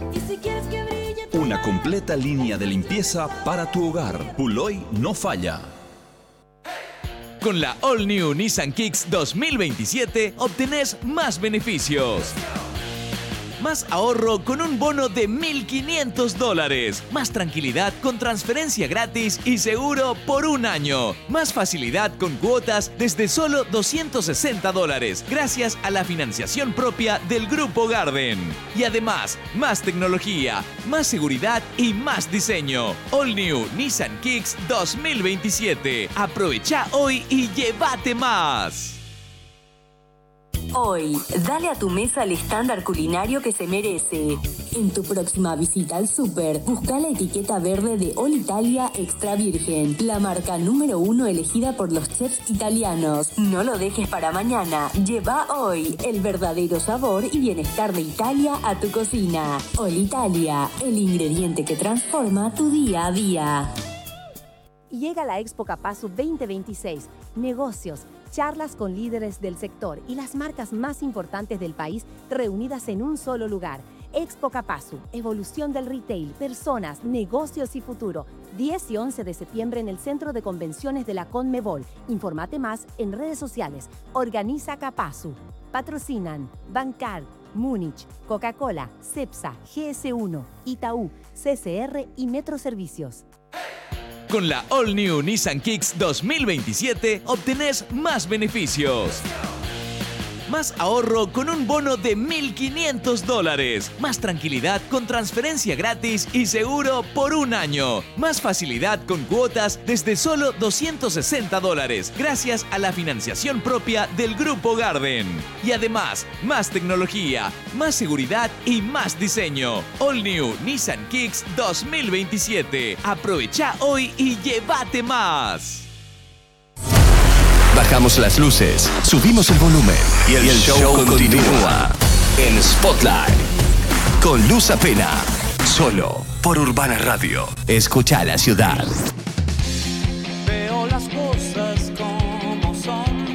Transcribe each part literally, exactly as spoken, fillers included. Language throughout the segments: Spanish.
Una completa línea de limpieza para tu hogar. Puloy no falla. Con la All New Nissan Kicks dos mil veintisiete obtenés más beneficios. Más ahorro con un bono de mil quinientos dólares. Más tranquilidad con transferencia gratis y seguro por un año. Más facilidad con cuotas desde solo doscientos sesenta dólares gracias a la financiación propia del Grupo Garden. Y además, más tecnología, más seguridad y más diseño. All New Nissan Kicks dos mil veintisiete. Aprovecha hoy y llévate más. Hoy, dale a tu mesa el estándar culinario que se merece. En tu próxima visita al súper, busca la etiqueta verde de All Italia Extra Virgen, la marca número uno elegida por los chefs italianos. No lo dejes para mañana. Lleva hoy el verdadero sabor y bienestar de Italia a tu cocina. All Italia, el ingrediente que transforma tu día a día. Llega la Expo Capasu veinte veintiséis. Negocios, charlas con líderes del sector y las marcas más importantes del país reunidas en un solo lugar. Expo Capasu, evolución del retail, personas, negocios y futuro. diez y once de septiembre en el Centro de Convenciones de la Conmebol. Infórmate más en redes sociales. Organiza Capasu. Patrocinan Bancar, Múnich, Coca-Cola, Cepsa, G S uno, Itaú, C C R y Metro Servicios. Con la All New Nissan Kicks dos mil veintisiete obtenés más beneficios. Más ahorro con un bono de mil quinientos dólares. Más tranquilidad con transferencia gratis y seguro por un año. Más facilidad con cuotas desde solo doscientos sesenta dólares gracias a la financiación propia del Grupo Garden. Y además, más tecnología, más seguridad y más diseño. All New Nissan Kicks dos mil veintisiete. Aprovecha hoy y llévate más. Bajamos las luces, subimos el volumen y el, y el show, show continúa. continúa en Spotlight con Luz Apena, solo por Urbana Radio. Escucha la ciudad. Veo las cosas como son.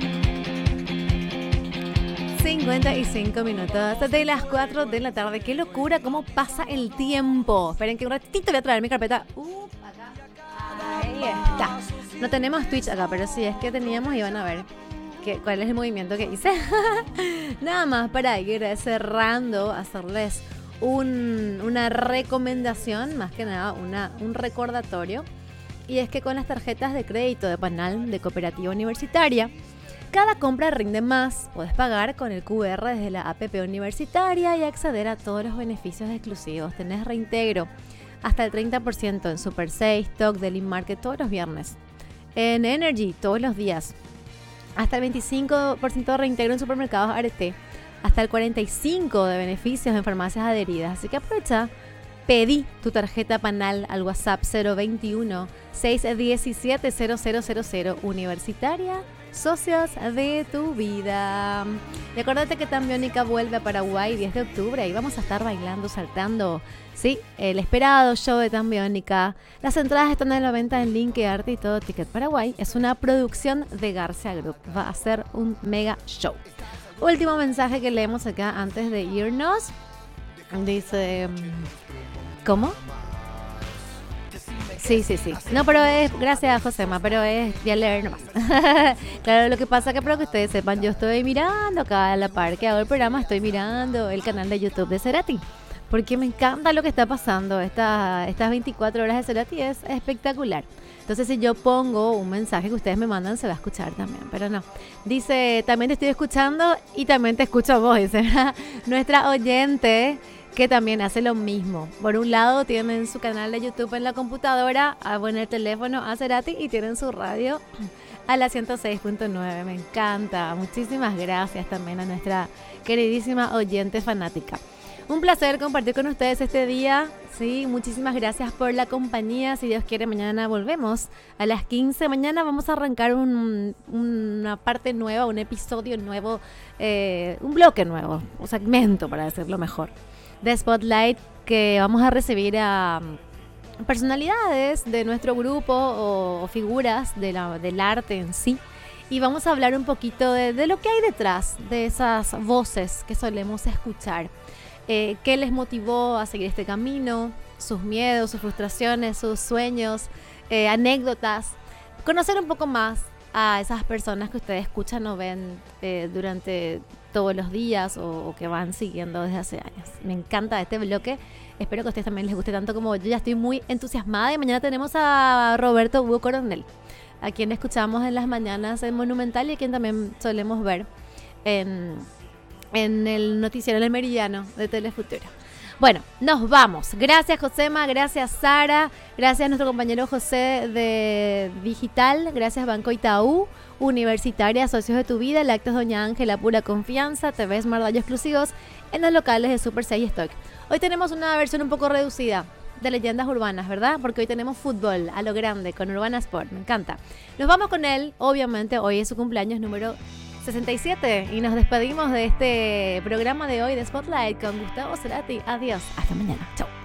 cincuenta y cinco minutos de las cuatro de la tarde. Qué locura cómo pasa el tiempo. Esperen que un ratito voy a traer mi carpeta. Uh, acá. Ahí está. No tenemos Twitch acá, pero si es que teníamos, iban a ver que, cuál es el movimiento que hice. Nada más para ir cerrando, hacerles un, una recomendación, más que nada una, un recordatorio. Y es que con las tarjetas de crédito de Panal de Cooperativa Universitaria, cada compra rinde más. Puedes pagar con el Q R desde la A P P Universitaria y acceder a todos los beneficios exclusivos. Tenés reintegro hasta el treinta por ciento en Super seis, Stock, Deli Market todos los viernes. En Energy, todos los días. Hasta el veinticinco por ciento de reintegro en supermercados Arete. Hasta el cuarenta y cinco por ciento de beneficios en farmacias adheridas. Así que aprovecha. Pedí tu tarjeta Panal al WhatsApp cero veintiuno, seiscientos diecisiete, cero cero cero cero. Universitaria, socios de tu vida. Y acuérdate que Tambiónica vuelve a Paraguay diez de octubre y vamos a estar bailando, saltando. Sí, el esperado show de Tambiónica. Las entradas están en la venta en Link Arte y Todo Ticket Paraguay. Es una producción de Garcia Group. Va a ser un mega show. Último mensaje que leemos acá antes de irnos. Dice... ¿Cómo? Sí, sí, sí. No, pero es... Gracias, Josema, pero es... Voy a leer nomás. Claro, lo que pasa que para que ustedes sepan, yo estoy mirando acá a la par que hago el programa, estoy mirando el canal de YouTube de Cerati. Porque me encanta lo que está pasando. Esta, estas veinticuatro horas de Cerati es espectacular. Entonces, si yo pongo un mensaje que ustedes me mandan, se va a escuchar también. Pero no. Dice, también te estoy escuchando y también te escucho a vos. Dice, nuestra oyente que también hace lo mismo. Por un lado, tienen su canal de YouTube en la computadora, en el teléfono a Cerati y tienen su radio a la ciento seis punto nueve. Me encanta. Muchísimas gracias también a nuestra queridísima oyente fanática. Un placer compartir con ustedes este día. Sí, muchísimas gracias por la compañía. Si Dios quiere, mañana volvemos a las quince. Mañana vamos a arrancar un, una parte nueva, un episodio nuevo, eh, un bloque nuevo, un segmento, para decirlo mejor, de Spotlight, que vamos a recibir a personalidades de nuestro grupo o, o figuras de la, del arte en sí. Y vamos a hablar un poquito de, de lo que hay detrás de esas voces que solemos escuchar. eh, qué les motivó a seguir este camino, sus miedos, sus frustraciones, sus sueños, eh, anécdotas. Conocer un poco más a esas personas que ustedes escuchan o ven eh, durante todos los días o, o que van siguiendo desde hace años. Me encanta este bloque. Espero que a ustedes también les guste tanto como yo. Ya estoy muy entusiasmada y mañana tenemos a Roberto Hugo Coronel, a quien escuchamos en las mañanas en Monumental y a quien también solemos ver en, en el noticiero El Meridiano de Telefuturo. Bueno, nos vamos. Gracias, Josema. Gracias, Sara. Gracias a nuestro compañero José de Digital. Gracias, Banco Itaú, Universitaria, Socios de tu Vida, Lácteos Doña Ángela, Pura Confianza, T V Esmardallo exclusivos en los locales de Super seis Stock. Hoy tenemos una versión un poco reducida de leyendas urbanas, ¿verdad? Porque hoy tenemos fútbol a lo grande con Urbana Sport. Me encanta. Nos vamos con él. Obviamente, hoy es su cumpleaños número sesenta y siete y nos despedimos de este programa de hoy de Spotlight con Gustavo Cerati. Adiós, hasta mañana. Chau.